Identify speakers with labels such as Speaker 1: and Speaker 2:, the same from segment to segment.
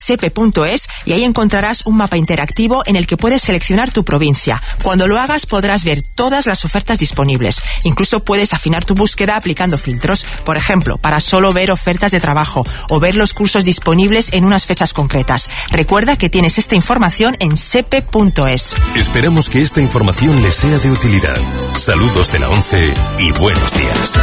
Speaker 1: sepe.es y ahí encontrarás un mapa interactivo en el que puedes seleccionar tu provincia. Cuando lo hagas podrás ver todas las ofertas disponibles. Incluso puedes afinar tu búsqueda aplicando filtros, por ejemplo, para solo ver ofertas de trabajo o ver los cursos disponibles en unas fechas concretas. Recuerda que tienes esta información en sepe.es.
Speaker 2: Esperamos que esta información les sea de utilidad. Saludos de la 11 y buenos días.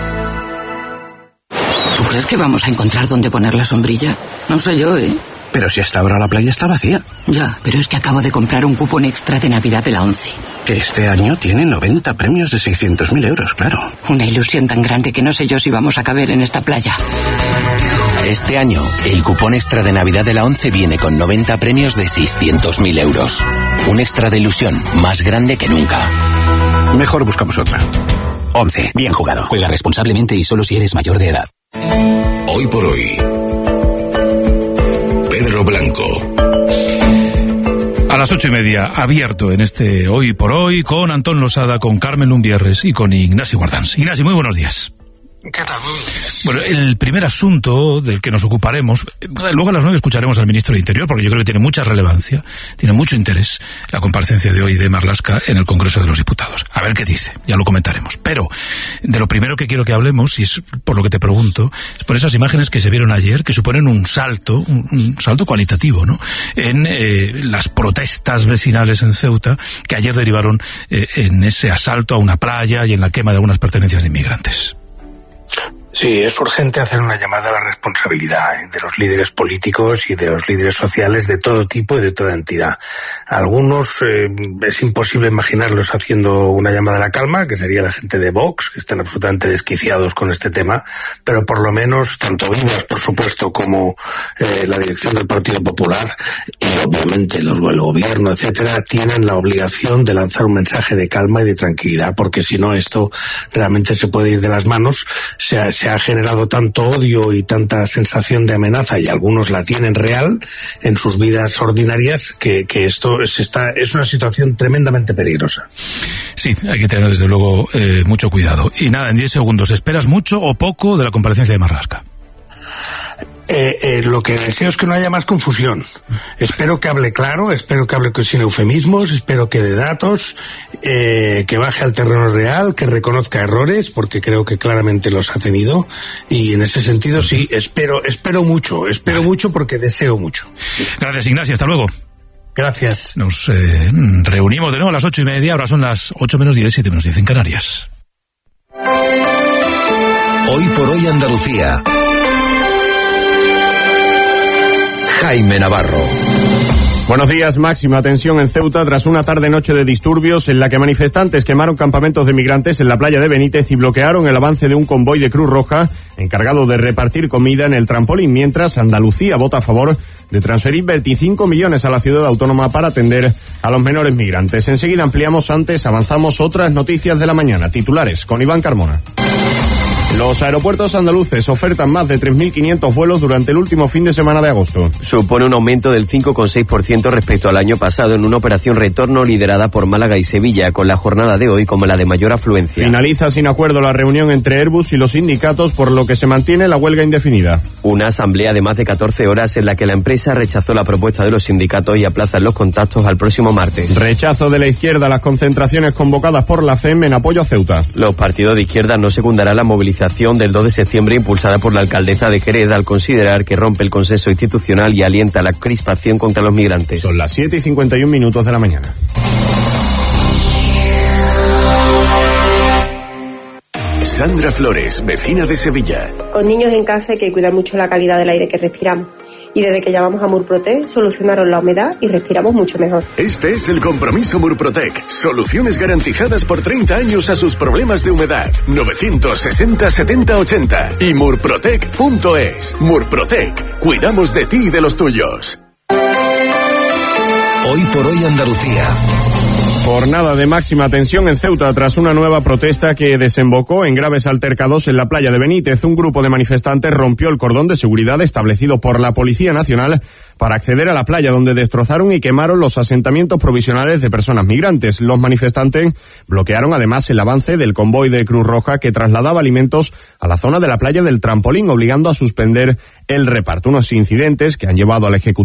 Speaker 3: ¿Tú crees que vamos a encontrar dónde poner la sombrilla? No sé yo, ¿eh?
Speaker 4: Pero si hasta ahora la playa está vacía.
Speaker 3: Ya, pero es que acabo de comprar un cupón extra de Navidad de la 11.
Speaker 4: Que este año tiene 90 premios de 600.000 euros, claro.
Speaker 3: Una ilusión tan grande que no sé yo si vamos a caber en esta playa.
Speaker 5: Este año, el cupón extra de Navidad de la 11 viene con 90 premios de 600.000 euros. Un extra de ilusión más grande que nunca.
Speaker 4: Mejor buscamos otra.
Speaker 6: 11. Bien jugado. Juega responsablemente y solo si eres mayor de edad.
Speaker 2: Hoy por hoy, Pedro Blanco.
Speaker 7: A las 8:30, abierto en este Hoy por Hoy, con Antón Losada, con Carmen Lumbierres y con Ignasi Guardans. Ignasi, muy buenos días.
Speaker 8: ¿Qué tal?
Speaker 7: Bueno, el primer asunto del que nos ocuparemos, luego a las 9 escucharemos al ministro de Interior, porque yo creo que tiene mucha relevancia, tiene mucho interés la comparecencia de hoy de Marlaska en el Congreso de los Diputados. A ver qué dice, ya lo comentaremos. Pero de lo primero que quiero que hablemos, y es por lo que te pregunto, es por esas imágenes que se vieron ayer, que suponen un salto cualitativo, ¿no? En las protestas vecinales en Ceuta, que ayer derivaron en ese asalto a una playa y en la quema de algunas pertenencias de inmigrantes.
Speaker 8: Sí, es urgente hacer una llamada a la responsabilidad de los líderes políticos y de los líderes sociales de todo tipo y de toda entidad. Algunos es imposible imaginarlos haciendo una llamada a la calma, que sería la gente de Vox, que están absolutamente desquiciados con este tema, pero por lo menos tanto Vivas, por supuesto, como la dirección del Partido Popular y obviamente el gobierno, etcétera, tienen la obligación de lanzar un mensaje de calma y de tranquilidad, porque si no esto realmente se puede ir de las manos. Se ha generado tanto odio y tanta sensación de amenaza, y algunos la tienen real en sus vidas ordinarias, que esto es una situación tremendamente peligrosa.
Speaker 7: Sí, hay que tener desde luego mucho cuidado. Y nada, en 10 segundos, ¿esperas mucho o poco de la comparecencia de Marlaska?
Speaker 8: Lo que deseo es que no haya más confusión. Espero que hable claro, espero que hable sin eufemismos, espero que dé datos, que baje al terreno real, que reconozca errores, porque creo que claramente los ha tenido, y en ese sentido sí, espero mucho porque deseo mucho.
Speaker 7: Gracias, Ignacio, hasta luego.
Speaker 8: Gracias.
Speaker 7: Nos reunimos de nuevo a las 8:30, ahora son las 8:10, 7:10 en Canarias.
Speaker 2: Hoy por hoy Andalucía. Jaime Navarro.
Speaker 9: Buenos días. Máxima tensión en Ceuta tras una tarde-noche de disturbios en la que manifestantes quemaron campamentos de migrantes en la playa de Benítez y bloquearon el avance de un convoy de Cruz Roja encargado de repartir comida en el trampolín, mientras Andalucía vota a favor de transferir 25 millones a la ciudad autónoma para atender a los menores migrantes. Enseguida ampliamos, antes avanzamos otras noticias de la mañana. Titulares con Iván Carmona. Los aeropuertos andaluces ofertan más de 3.500 vuelos durante el último fin de semana de agosto.
Speaker 10: Supone un aumento del 5,6% respecto al año pasado en una operación retorno liderada por Málaga y Sevilla, con la jornada de hoy como la de mayor afluencia.
Speaker 9: Finaliza sin acuerdo la reunión entre Airbus y los sindicatos, por lo que se mantiene la huelga indefinida.
Speaker 10: Una asamblea de más de 14 horas en la que la empresa rechazó la propuesta de los sindicatos y aplazan los contactos al próximo martes.
Speaker 9: Rechazo de la izquierda a las concentraciones convocadas por la FEM en apoyo a Ceuta.
Speaker 10: Los partidos de izquierda no secundarán la movilización del 2 de septiembre impulsada por la alcaldesa de Jerez, al considerar que rompe el consenso institucional y alienta la crispación contra los migrantes.
Speaker 9: Son las 7:51 de la mañana.
Speaker 2: Sandra Flores, vecina de Sevilla.
Speaker 11: Con niños en casa hay que cuidar mucho la calidad del aire que respiramos. Y desde que llamamos a Murprotec solucionaron la humedad y respiramos mucho mejor.
Speaker 2: Este es el compromiso Murprotec. Soluciones garantizadas por 30 años a sus problemas de humedad. 960 70 80 y murprotec.es. Murprotec. Cuidamos de ti y de los tuyos. Hoy por hoy Andalucía.
Speaker 9: Jornada de máxima tensión en Ceuta tras una nueva protesta que desembocó en graves altercados en la playa de Benítez. Un grupo de manifestantes rompió el cordón de seguridad establecido por la Policía Nacional para acceder a la playa, donde destrozaron y quemaron los asentamientos provisionales de personas migrantes. Los manifestantes bloquearon además el avance del convoy de Cruz Roja que trasladaba alimentos a la zona de la playa del Trampolín, obligando a suspender el reparto. Unos incidentes que han llevado al Ejecutivo